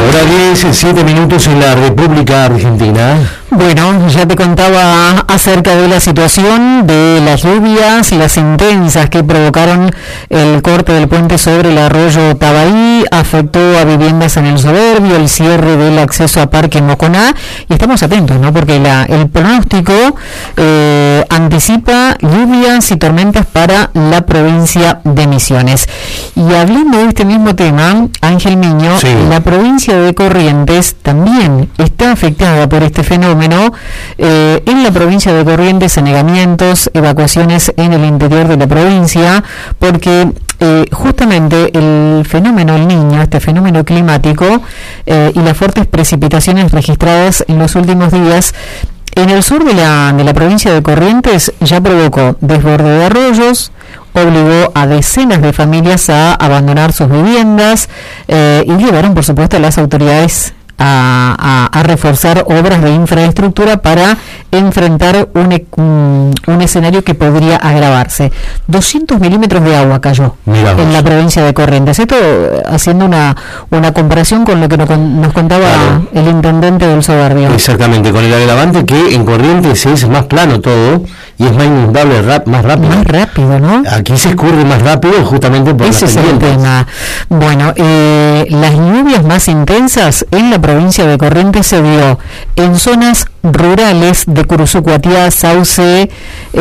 Hora 10, 7 minutos en la República Argentina. Bueno, ya te contaba acerca de la situación de las lluvias, las intensas que provocaron el corte del puente sobre el arroyo Tabaí, afectó a viviendas en el Soberbio, el cierre del acceso a Parque Moconá, y estamos atentos, ¿no? Porque el pronóstico anticipa lluvias y tormentas para la provincia de Misiones. Y hablando de este mismo tema, Ángel Miño, sí. La provincia de Corrientes también está afectada por este fenómeno. En la provincia de Corrientes, anegamientos, evacuaciones en el interior de la provincia, porque justamente el fenómeno El Niño, este fenómeno climático y las fuertes precipitaciones registradas en los últimos días en el sur de la provincia de Corrientes ya provocó desborde de arroyos, obligó a decenas de familias a abandonar sus viviendas y llevaron, por supuesto, a las autoridades a reforzar obras de infraestructura para enfrentar un escenario que podría agravarse. 200 milímetros de agua cayó en la provincia de Corrientes. Esto haciendo una comparación con lo que nos contaba el intendente del Soberbio. Exactamente, con el agravante que en Corrientes es más plano todo y es más inundable, más rápido. Más rápido, ¿no? Aquí se escurre más rápido justamente por ese las pendientes. Es el tema. Bueno, las lluvias más intensas en la provincia de Corrientes se dio en zonas rurales de Curuzucuatiá, Sauce,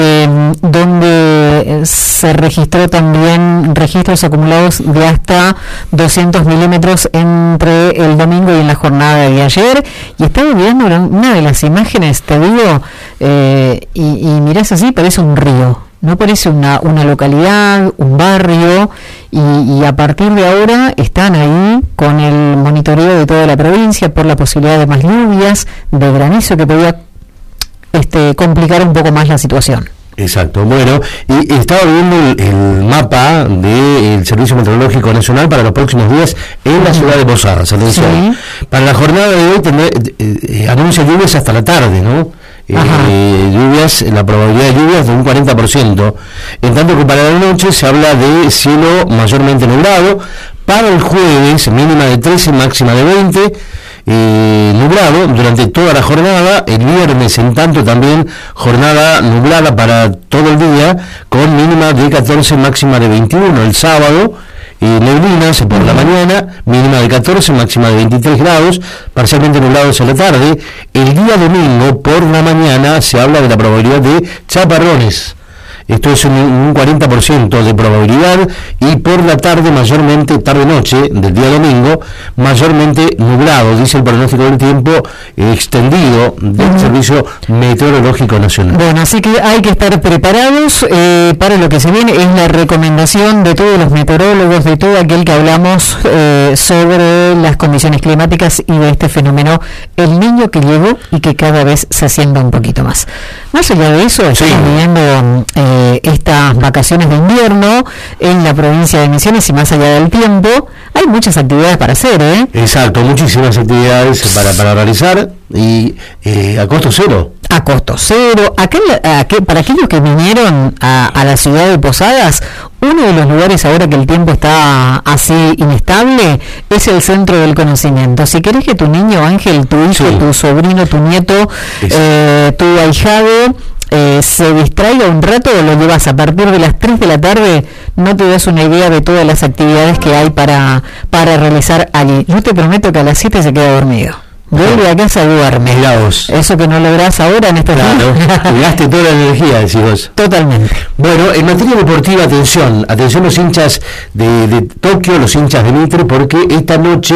donde se registró también registros acumulados de hasta 200 milímetros entre el domingo y en la jornada de ayer. Y estaba viendo una de las imágenes, te digo, y mirás así, parece un río. No parece una localidad, un barrio, y a partir de ahora están ahí con el monitoreo de toda la provincia por la posibilidad de más lluvias, de granizo que podía complicar un poco más la situación. Exacto, bueno, y estaba viendo el mapa del Servicio Meteorológico Nacional para los próximos días en la ciudad de Posadas. Atención, sí. Para la jornada de hoy anuncia lluvias hasta la tarde, ¿no? Lluvias, la probabilidad de lluvias de un 40%, en tanto que para la noche se habla de cielo mayormente nublado, para el jueves mínima de 13, máxima de 20, nublado durante toda la jornada, el viernes en tanto también jornada nublada para todo el día, con mínima de 14, máxima de 21, el sábado neblinas por la mañana, mínima de 14, máxima de 23 grados, parcialmente nublados en la tarde. El día domingo por la mañana se habla de la probabilidad de chaparrones. Esto es un 40% de probabilidad, y por la tarde, mayormente tarde-noche del día domingo, mayormente nublado, dice el pronóstico del tiempo extendido del Servicio Meteorológico Nacional. Bueno, así que hay que estar preparados para lo que se viene. Es la recomendación de todos los meteorólogos, de todo aquel que hablamos sobre las condiciones climáticas y de este fenómeno El Niño que llegó y que cada vez se asienta un poquito más. Más allá de eso, estamos viviendo estas vacaciones de invierno en la provincia de Misiones, y más allá del tiempo hay muchas actividades para hacer, Exacto, muchísimas actividades para realizar, y a costo cero. A costo cero. Para aquellos que vinieron a la ciudad de Posadas, uno de los lugares ahora que el tiempo está así inestable es el Centro del Conocimiento. Si querés que tu niño, Ángel, tu hijo, tu sobrino, tu nieto, tu ahijado se distraiga un rato, lo llevas a partir de las 3 de la tarde, no te das una idea de todas las actividades que hay para realizar allí. Yo te prometo que a las 7 se queda dormido. Vuelve a casa, duerme. Eso que no lográs ahora en esta Gaste toda la energía, decís vos. Totalmente. Bueno, en materia deportiva, atención los hinchas de Tokio, los hinchas de Mitre, porque esta noche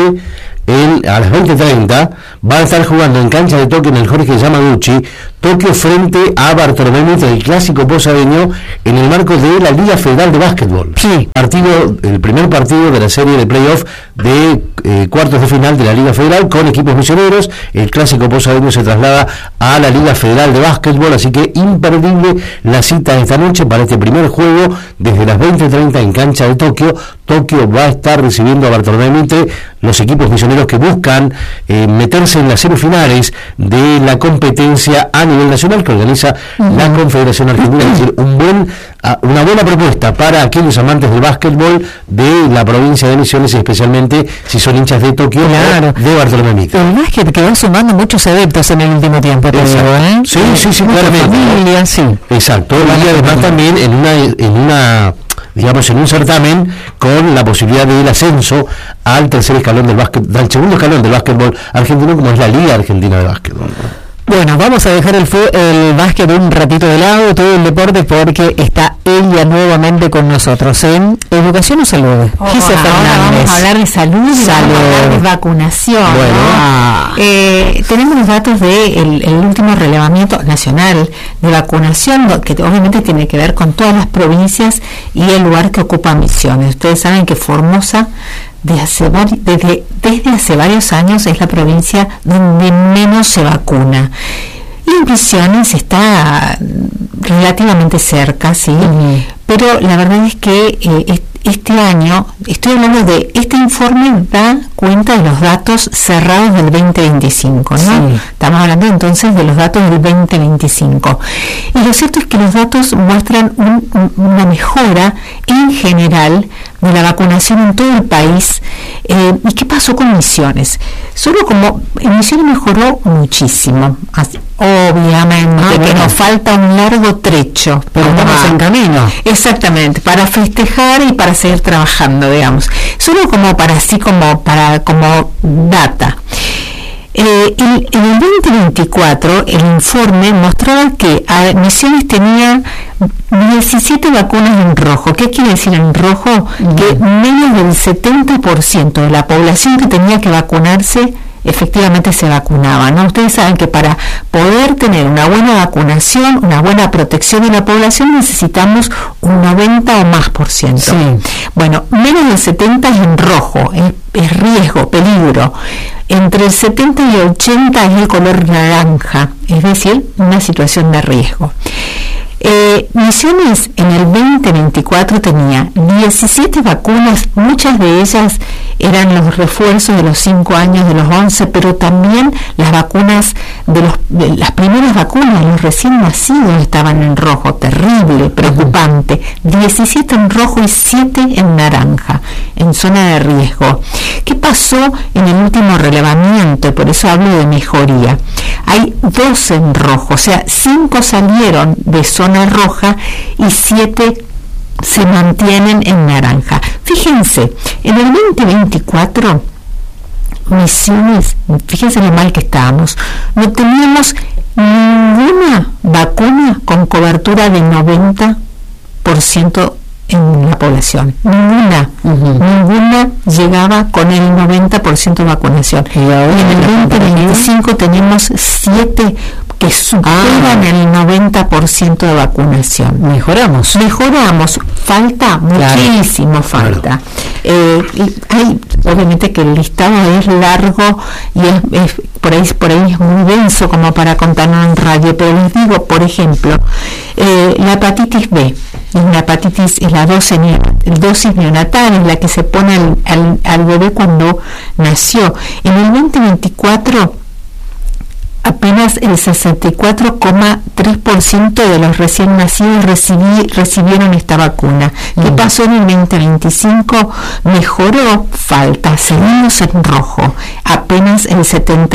a las 20:30 va a estar jugando en cancha de Tokio, en el Jorge Yamaguchi, Tokio frente a Bartolomé Mitre, el clásico posadeño, en el marco de la Liga Federal de Básquetbol. Sí. El primer partido de la serie de playoff de cuartos de final de la Liga Federal con equipos misioneros. El clásico posadeño se traslada a la Liga Federal de Básquetbol, así que imperdible la cita esta noche para este primer juego desde las 20:30 en cancha de Tokio. Tokio va a estar recibiendo a Bartolomé Mitre. los equipos misioneros que buscan meterse en las semifinales de la competencia a nivel nacional que organiza la Confederación Argentina. Es decir, una buena propuesta para aquellos amantes del básquetbol de la provincia de Misiones, y especialmente si son hinchas de Tokio, claro, de Bartolomé Mitre. El básquet que va sumando muchos adeptos en el último tiempo, te digo, ¿eh? Sí, claramente. Familia, sí. Exacto, y además también en un certamen con la posibilidad del ascenso al tercer escalón del básquet, al segundo escalón del básquetbol argentino, como es la Liga Argentina de Básquetbol. Bueno, vamos a dejar el básquet un ratito de lado, todo el deporte, porque está ella nuevamente con nosotros en Educación o Salud. Gise Fernández. Vamos a hablar de salud y vamos a hablar de vacunación. Bueno. Tenemos los datos del último relevamiento nacional de vacunación, que obviamente tiene que ver con todas las provincias y el lugar que ocupa Misiones. Ustedes saben que Formosa desde hace varios años es la provincia donde menos se vacuna. Y Misiones está relativamente cerca, sí, pero la verdad es que este año, estoy hablando de este informe, da cuenta de los datos cerrados del 2025, ¿no? Sí. Estamos hablando entonces de los datos del 2025. Y lo cierto es que los datos muestran una mejora en general de la vacunación en todo el país. ¿Y qué pasó con Misiones? Solo como en Misiones mejoró muchísimo, obviamente que nos falta un largo trecho, pero estamos en camino. Exactamente, para festejar y para seguir trabajando, digamos. Solo como como data. En el 2024 el informe mostraba que Misiones tenía 17 vacunas en rojo. ¿Qué quiere decir en rojo? Que menos del 70% de la población que tenía que vacunarse efectivamente se vacunaba, ¿no? Ustedes saben que para poder tener una buena vacunación, una buena protección de la población, necesitamos un 90 o más %. Sí. Bueno, menos del 70 es en rojo, es riesgo, peligro. Entre el 70 y el 80 es el color naranja, es decir, una situación de riesgo. Misiones en el 2024 tenía 17 vacunas, muchas de ellas eran los refuerzos de los 5 años, de los 11, pero también las vacunas de las primeras vacunas, los recién nacidos estaban en rojo, terrible, preocupante. 17 en rojo y 7 en naranja, en zona de riesgo. ¿Qué pasó en el último relevamiento? Y por eso hablo de mejoría. Hay 2 en rojo, o sea, 5 salieron de zona roja y 7 se mantienen en naranja. Fíjense, en el 2024 Misiones, fíjense lo mal que estábamos, no teníamos ninguna vacuna con cobertura de 90% en la población, ninguna llegaba con el 90% de vacunación. Y en el 2025 tenemos 7 que superan el 90% de vacunación. Mejoramos, falta muchísimo, falta. Hay, obviamente que el listado es largo y es por ahí es muy denso como para contarlo en radio, pero les digo, por ejemplo, la hepatitis B, una hepatitis es la dosis neonatal, es la que se pone al bebé cuando nació. En el 2024 apenas el 64,3% de los recién nacidos recibieron esta vacuna. ¿Qué pasó en el 2025? Mejoró, falta, seguimos en rojo, apenas el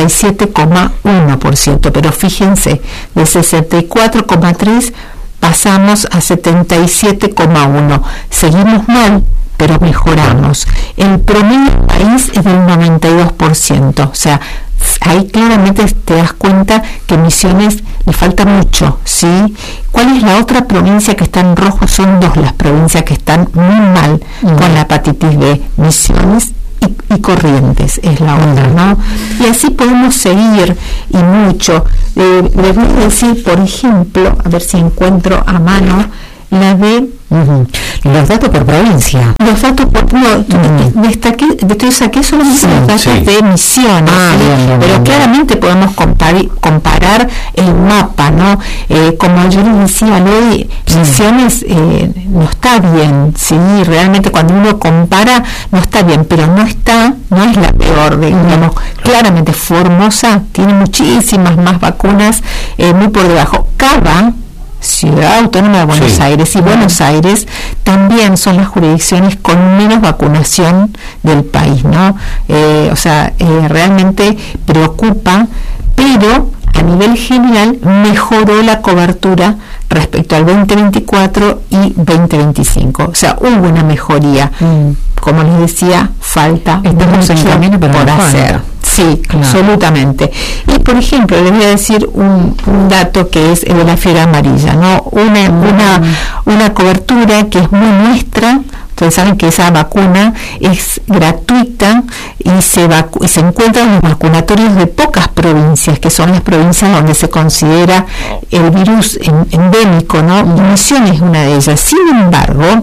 77,1%, pero fíjense, de 64,3% pasamos a 77,1%. Seguimos mal, pero mejoramos. El promedio del país es del 92%, o sea, ahí claramente te das cuenta que Misiones le falta mucho, ¿sí? ¿Cuál es la otra provincia que está en rojo? Son 2 las provincias que están muy mal con la hepatitis B, Misiones y Corrientes es la otra, ¿no? Y así podemos seguir y mucho. Les voy a decir, por ejemplo, a ver si encuentro a mano la de los datos por provincia. Los datos por saqué solamente los datos de Misiones, pero claramente podemos comparar el mapa, ¿no? Como yo les decía, Misiones no está bien, sí, realmente cuando uno compara no está bien, pero no es la peor, digamos, claramente Formosa tiene muchísimas más vacunas, muy por debajo. Cava, Ciudad Autónoma de Buenos Aires y Buenos Aires también son las jurisdicciones con menos vacunación del país, ¿no? Realmente preocupa, pero a nivel general mejoró la cobertura respecto al 2024 y 2025, o sea, hubo una mejoría. Como les decía, falta mucho por hacer. Sí, claro. Absolutamente. Y por ejemplo, les voy a decir un dato que es el de la fiebre amarilla, ¿no? Una cobertura que es muy nuestra. Ustedes saben que esa vacuna es gratuita y se encuentra en los vacunatorios de pocas provincias, que son las provincias donde se considera el virus endémico, ¿no? Misiones es una de ellas. Sin embargo,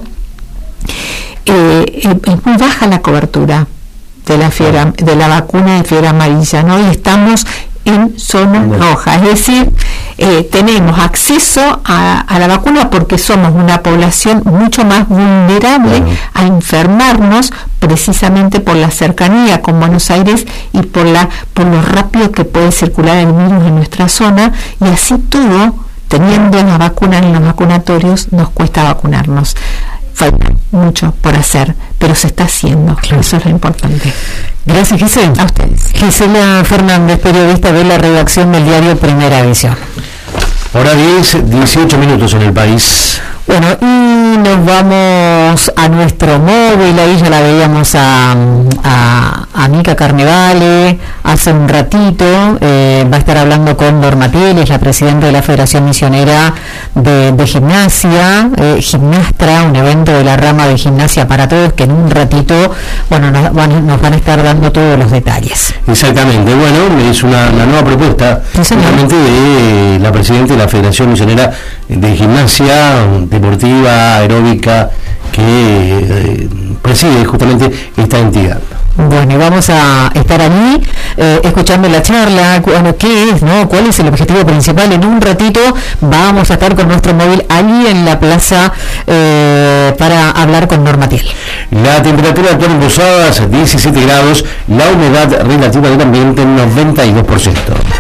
es muy baja la cobertura de la vacuna de fiebre amarilla, ¿no? Y estamos en zona roja, es decir, tenemos acceso a la vacuna porque somos una población mucho más vulnerable a enfermarnos, precisamente por la cercanía con Buenos Aires y por lo rápido que puede circular el virus en nuestra zona, y así todo, teniendo la vacuna en los vacunatorios, nos cuesta vacunarnos. Falta mucho por hacer, pero se está haciendo. Claro. Eso es lo importante. Gracias, Gisela. A ustedes. Gisela Fernández, periodista de la redacción del diario Primera Edición. Hora 18 minutos en el país. Bueno, y nos vamos a nuestro móvil. Ahí ya la veíamos a Mica Carnevale hace un ratito. Va a estar hablando con Norma Tieles, la presidenta de la Federación Misionera de Gimnasia, Gimnastra, un evento de la rama de Gimnasia para Todos, que en un ratito, bueno, nos van a estar dando todos los detalles. Exactamente. Bueno, es una nueva propuesta justamente de la presidenta de la Federación Misionera de Gimnasia deportiva, aeróbica, que preside justamente esta entidad. Bueno, y vamos a estar allí escuchando la charla. Bueno, ¿qué es, no? ¿Cuál es el objetivo principal? En un ratito vamos a estar con nuestro móvil allí en la plaza para hablar con Norma Tiel. La temperatura actual en Posadas, 17 grados, la humedad relativa del ambiente, 92%.